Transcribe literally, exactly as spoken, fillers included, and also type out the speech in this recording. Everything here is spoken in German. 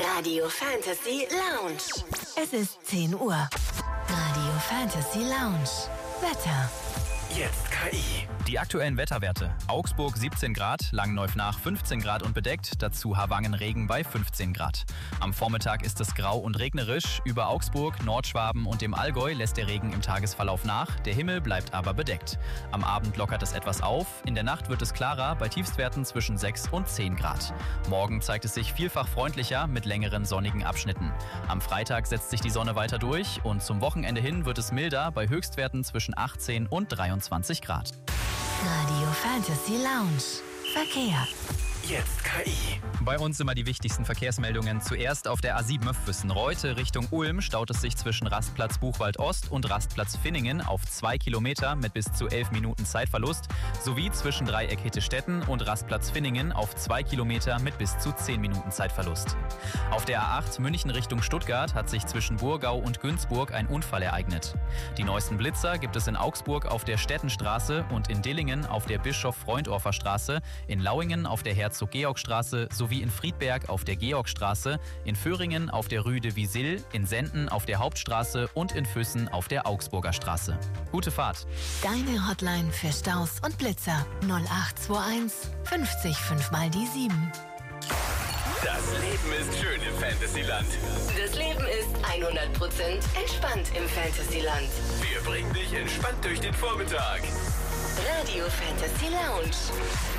Radio Fantasy Lounge. Es ist zehn Uhr. Radio Fantasy Lounge. Wetter. Jetzt K I. Die aktuellen Wetterwerte. Augsburg siebzehn Grad, Langenneuf-Nach fünfzehn Grad und bedeckt, dazu Havangen Regen bei fünfzehn Grad. Am Vormittag ist es grau und regnerisch. Über Augsburg, Nordschwaben und dem Allgäu lässt der Regen im Tagesverlauf nach, der Himmel bleibt aber bedeckt. Am Abend lockert es etwas auf, in der Nacht wird es klarer, bei Tiefstwerten zwischen sechs und zehn Grad. Morgen zeigt es sich vielfach freundlicher mit längeren sonnigen Abschnitten. Am Freitag setzt sich die Sonne weiter durch und zum Wochenende hin wird es milder bei Höchstwerten zwischen achtzehn und dreiundzwanzig Grad. Radio Fantasy Lounge. Verkehr. Jetzt K I. Bei uns immer die wichtigsten Verkehrsmeldungen. Zuerst auf der A sieben Füssen-Reute Richtung Ulm staut es sich zwischen Rastplatz Buchwald Ost und Rastplatz Finningen auf zwei Kilometer mit bis zu elf Minuten Zeitverlust, sowie zwischen Dreieck Hittestätten und Rastplatz Finningen auf zwei Kilometer mit bis zu zehn Minuten Zeitverlust. Auf der A acht München Richtung Stuttgart hat sich zwischen Burgau und Günzburg ein Unfall ereignet. Die neuesten Blitzer gibt es in Augsburg auf der Stettenstraße und in Dillingen auf der Bischof-Freundorfer Straße, in Lauingen auf der Herzog-Georg-Straße sowie in Friedberg auf der Georgstraße, in Föhringen auf der Rue de Visil, in Senden auf der Hauptstraße und in Füssen auf der Augsburger Straße. Gute Fahrt! Deine Hotline für Staus und Blitzer null acht zwei eins fünfzig fünf mal die sieben. Das Leben ist schön im Fantasyland. Das Leben ist hundert Prozent entspannt im Fantasyland. Wir bringen dich entspannt durch den Vormittag. Radio Fantasy Lounge.